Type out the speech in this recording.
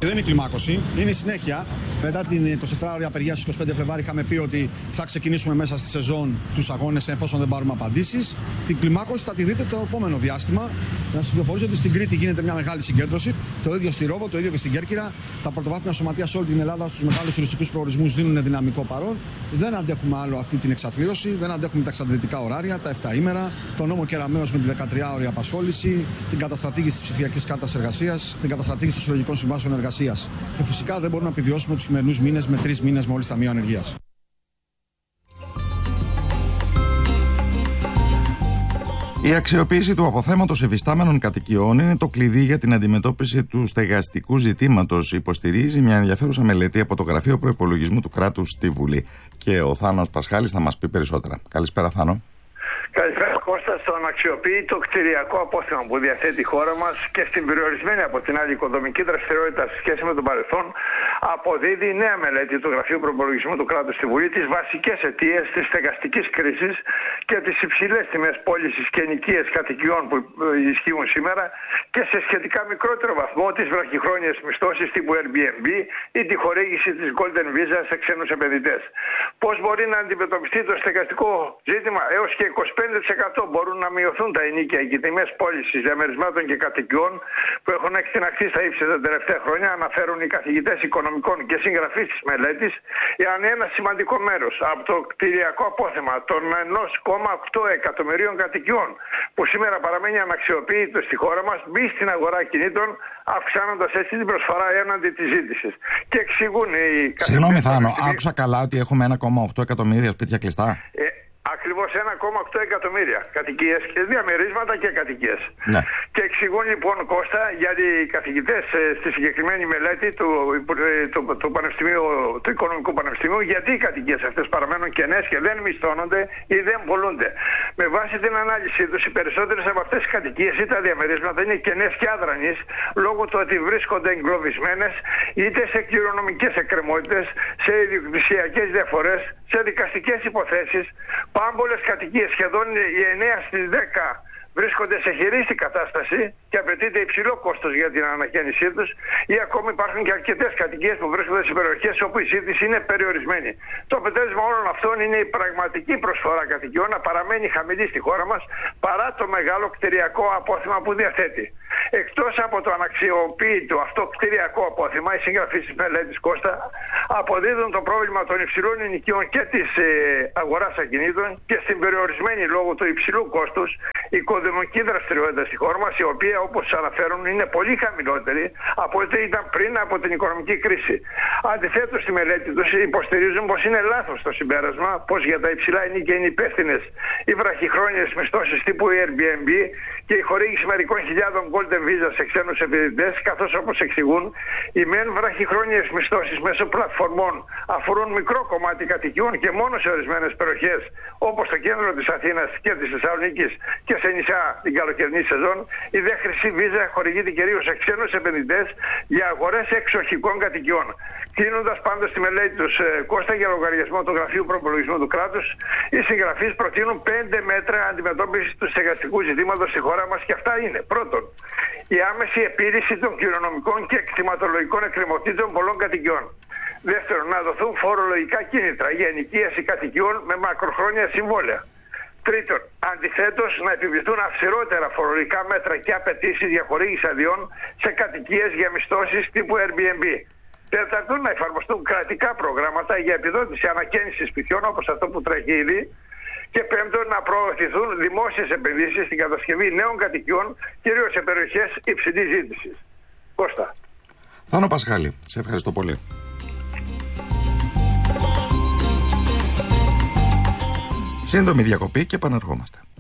Δεν είναι κλιμάκωση, είναι η συνέχεια. Μετά την 24ωρη απεργία στις 25 Φλεβάρι είχαμε πει ότι θα ξεκινήσουμε μέσα στη σεζόν τους αγώνες εφόσον δεν πάρουμε απαντήσεις. Την κλιμάκωση θα τη δείτε το επόμενο διάστημα. Να σας πληροφορήσω ότι στην Κρήτη γίνεται μια μεγάλη συγκέντρωση. Το ίδιο στη Ρόβο, το ίδιο και στην Κέρκυρα. Τα πρωτοβάθμια σωματεία σε όλη την Ελλάδα στους μεγάλους τουριστικούς προορισμούς δίνουν δυναμικό παρόν. Δεν αντέχουμε άλλο αυτή την εξαθλίωση, δεν αντέχουμε τα εξαντλητικά ωράρια, τα 7 ημέρα, τον νόμο Κεραμέως με τη 13ωρη απασχόληση, την καταστρατήγηση της ψηφιακής κάρτας εργασίας, την καταστρατήγηση των συλλογικών συμβάσεων εργασίας. Και φυσικά δεν μπορούμε να επιβιώσουμε τους χειμερινούς μήνες με 3 μήνες μόλις ταμείο ανεργίας. Η αξιοποίηση του αποθέματος εφιστάμενων κατοικιών είναι το κλειδί για την αντιμετώπιση του στεγαστικού ζητήματος, υποστηρίζει μια ενδιαφέρουσα μελέτη από το Γραφείο Προϋπολογισμού του Κράτους στη Βουλή. Και ο Θάνος Πασχάλης θα μας πει περισσότερα. Καλησπέρα, Θάνο. Καλησπέρα, Κώστα. Στον αξιοποιητό κτηριακό απόθεμα που διαθέτει η χώρα μας και στην περιορισμένη από την άλλη οικοδομική δραστηριότητα σε σχέση με τον παρελθόν, αποδίδει η νέα μελέτη του Γραφείου Προϋπολογισμού του Κράτους στη Βουλή τις βασικές αιτίες της στεγαστικής κρίσης και τις υψηλές τιμές πώλησης και ενοικίες κατοικιών που ισχύουν σήμερα και σε σχετικά μικρότερο βαθμό τις βραχυχρόνιες μισθώσεις τύπου Airbnb ή τη χορήγηση της Golden Visa σε ξένους επενδυτές. Πώς μπορεί να αντιμετωπιστεί το στεγαστικό ζήτημα? Έως και 25% μπορούν να μειωθούν τα ενίκια και τιμές πώλησης διαμερισμάτων και κατοικιών που έχουν εκτιναχθεί στα ύψη τα τελευταία χρόνια, αναφέρουν οι καθηγητές οικονομικών και συγγραφείς της μελέτης, εάν ένα σημαντικό μέρος από το κτηριακό απόθεμα των 1,8 εκατομμυρίων κατοικιών που σήμερα παραμένει αναξιοποιητό στη χώρα μας μπει στην αγορά κινήτων, αυξάνοντας έτσι την προσφορά έναντι της ζήτησης. Και εξηγούν οι καθηγητές. Συγγνώμη, Θάνο, άκουσα καλά ότι έχουμε 1,8 εκατομμύρια σπίτια κλειστά. Ακριβώς 1,8 εκατομμύρια κατοικίες και διαμερίσματα και κατοικίες. Ναι. Και εξηγούν λοιπόν, Κώστα, γιατί οι καθηγητές στη συγκεκριμένη μελέτη του Οικονομικού Πανεπιστημίου, γιατί οι κατοικίες αυτές παραμένουν κενές και δεν μισθώνονται ή δεν πωλούνται. Με βάση την ανάλυση τους, οι περισσότερες από αυτές τις κατοικίες ή τα διαμερίσματα είναι κενές και αδρανείς, λόγω του ότι βρίσκονται εγκλωβισμένες είτε σε κληρονομικές εκκρεμότητες, σε ιδιοκτησιακές διαφορές, σε δικαστικές υποθέσεις. Πάμπολες κατοικίες, σχεδόν οι 9 στις 10 βρίσκονται σε χειρίστη κατάσταση και απαιτείται υψηλό κόστος για την ανακαίνισή τους, ή ακόμη υπάρχουν και αρκετές κατοικίες που βρίσκονται σε περιοχές όπου η ζήτηση είναι περιορισμένη. Το αποτέλεσμα όλων αυτών είναι η πραγματική προσφορά κατοικιών να παραμένει χαμηλή στη χώρα μας παρά το μεγάλο κτηριακό απόθεμα που διαθέτει. Εκτός από το αναξιοποιητό αυτό κτηριακό απόθεμα, οι συγγραφείς της μελέτης, Κώστα, αποδίδουν το πρόβλημα των υψηλών ενοικίων και της αγοράς ακινήτων και στην περιορισμένη λόγω του υψηλού κόστους οικοδομική δραστηριότητα στη χώρα μας, η οποία, όπως αναφέρουν, είναι πολύ χαμηλότερη από ό,τι ήταν πριν από την οικονομική κρίση. Αντιθέτως, στη μελέτη τους υποστηρίζουν πως είναι λάθος το συμπέρασμα, πως για τα υψηλά ενοίκια είναι υπεύθυνες οι βραχυχρόνιες μισθώσεις τύπου Airbnb και η χορήγηση μερικών χιλιάδων Golden Visa σε ξένους επενδυτές, καθώς, όπως εξηγούν, οι μεν βραχυχρόνιες μισθώσεις μέσω πλατφορμών αφορούν μικρό κομμάτι κατοικιών και μόνο σε ορισμένες περιοχές, όπως το κέντρο της Αθήνας και της Θεσσαλονίκης και σε νησιά την καλοκαιρινή σεζόν. Η δε χρυσή βίζα χορηγείται κυρίως σε ξένους επενδυτές για αγορές εξοχικών κατοικιών. Κλείνοντας πάντως τη μελέτη τους, Κώστα, για λογαριασμό του Γραφείου Προϋπολογισμού του Κράτους, οι συγγραφείς προτείνουν 5 μέτρα αντιμετώπισης του στεγαστικού ζητήματος στη χώρα μας, και αυτά είναι: πρώτον, η άμεση επίλυση των κληρονομικών και κτηματολογικών εκκρεμωτήτων πολλών κατοικιών. Δεύτερον, να δοθούν φορολογικά κίνητρα για ενοικίαση κατοικιών με μακροχρόνια συμβόλαια. Τρίτον, αντιθέτως, να επιβληθούν αυστηρότερα φορολογικά μέτρα και απαιτήσεις για χορήγηση αδειών σε κατοικίες για μισθώσεις τύπου Airbnb. Τέταρτον, να εφαρμοστούν κρατικά προγράμματα για επιδότηση ανακαίνησης σπιτιών, όπως αυτό που τρέχει ήδη. Και πέμπτον, να προωθηθούν δημόσιες επενδύσεις στην κατασκευή νέων κατοικιών, κυρίως σε περιοχές υψηλής ζήτησης. Κώστα. Θάνο Πασχάλη, σε ευχαριστώ πολύ. Σύντομη διακοπή και επανερχόμαστε.